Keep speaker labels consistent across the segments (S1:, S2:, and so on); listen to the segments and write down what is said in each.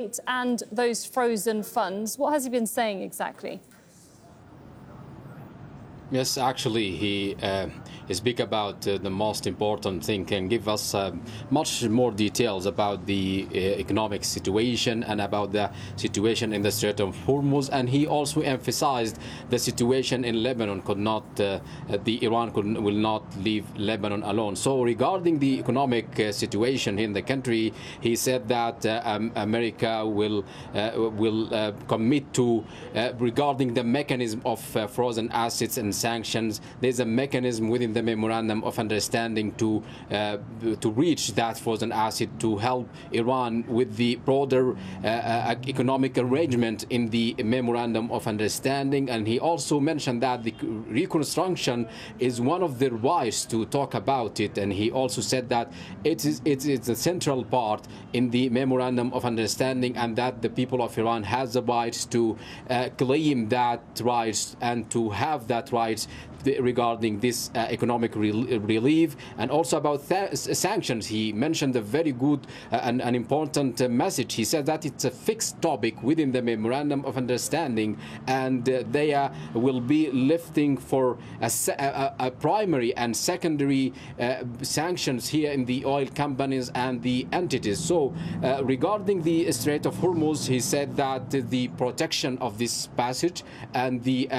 S1: state and those frozen funds. What has he been saying exactly?
S2: Yes, actually, he speak about the most important thing and give us much more details about the economic situation and about the situation in the Strait of Hormuz. And he also emphasized the situation in Lebanon Iran will not leave Lebanon alone. So regarding the economic situation in the country, he said that America will commit to regarding the mechanism of frozen assets and sanctions. There's a mechanism within the memorandum of understanding to reach that frozen asset to help Iran with the broader economic arrangement in the memorandum of understanding. And he also mentioned that the reconstruction is one of the rights to talk about it. And he also said that it's a central part in the memorandum of understanding, and that the people of Iran has the rights to claim that rights and to have that rights regarding this economic relief. And also about sanctions, he mentioned a very good and an important message. He said that it's a fixed topic within the memorandum of understanding, and they will be lifting for a primary and secondary sanctions here in the oil companies and the entities. So regarding the Strait of Hormuz, he said that the protection of this passage and the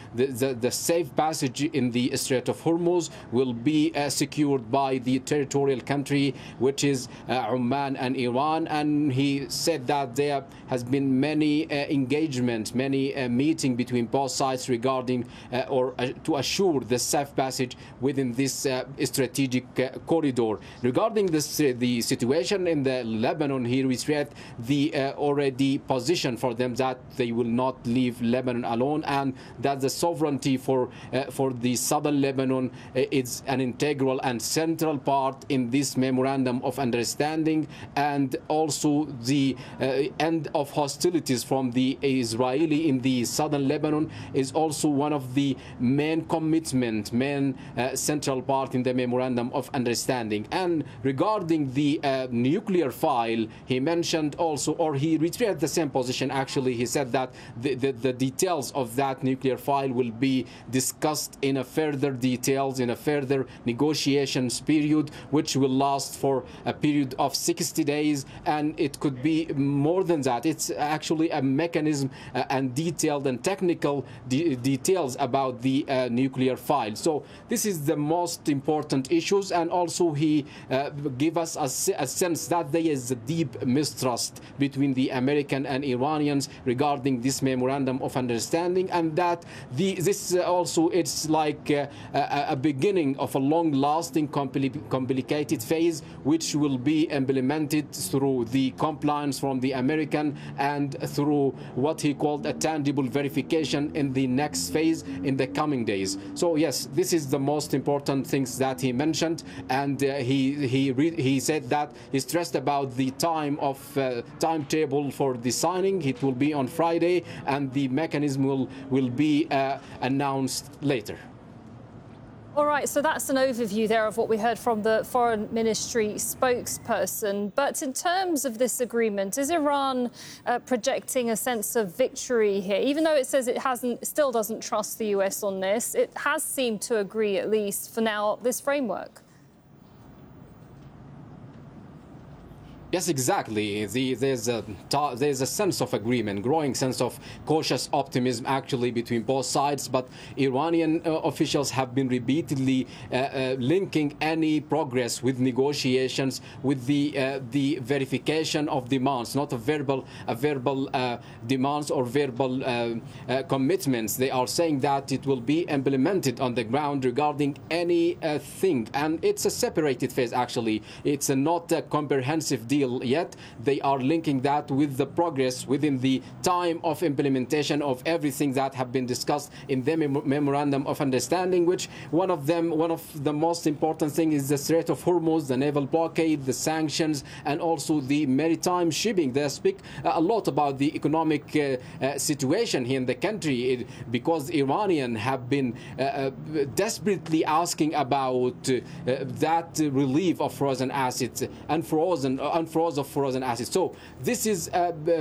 S2: safe passage in the Strait of Hormuz will be secured by the territorial country, which is Oman and Iran. And he said that there has been many engagements, many meetings between both sides regarding to assure the safe passage within this strategic corridor. Regarding the situation in the Lebanon, he reiterated the already position for them that they will not leave Lebanon alone, and that the sovereignty for the southern Lebanon is an integral and central part in this memorandum of understanding. And also the end of hostilities from the Israeli in the southern Lebanon is also one of the main commitment, main central part in the memorandum of understanding. And regarding the nuclear file, he mentioned also, or he reiterated the same position actually. He said that the details of that nuclear file will be discussed in a further details in a further negotiations period, which will last for a period of 60 days, and it could be more than that. It's actually a mechanism and detailed and technical details about the nuclear file. So this is the most important issues. And also he gave us a sense that there is a deep mistrust between the American and Iranians regarding this memorandum of understanding, and that this also it's like a beginning of a long-lasting, complicated phase, which will be implemented through the compliance from the American and through what he called a tangible verification in the next phase in the coming days. So yes, this is the most important things that he mentioned. And he said that he stressed about the timetable for the signing. It will be on Friday, and the mechanism will be announced later.
S1: All right, so that's an overview there of what we heard from the Foreign Ministry spokesperson. But in terms of this agreement, is Iran projecting a sense of victory here? Even though it says it still doesn't trust the US on this, it has seemed to agree, at least for now, this framework.
S2: Yes, exactly. There's a sense of agreement, growing sense of cautious optimism actually between both sides. But Iranian officials have been repeatedly linking any progress with negotiations with the verification of demands, not a verbal demands or verbal commitments. They are saying that it will be implemented on the ground regarding anything, and it's a separated phase actually. It's not a comprehensive deal yet. They are linking that with the progress within the time of implementation of everything that have been discussed in the memorandum of understanding, which one of the most important things is the Strait of Hormuz, the naval blockade, the sanctions, and also the maritime shipping. They speak a lot about the economic situation here in the country, because Iranians have been desperately asking about that relief of frozen assets, unfrozen of frozen assets. So this is